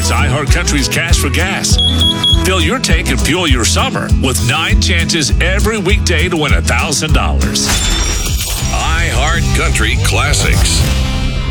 It's iHeartCountry's Cash for Gas. Fill your tank and fuel your summer with 9 chances every weekday to win $1,000. iHeartCountry Classics.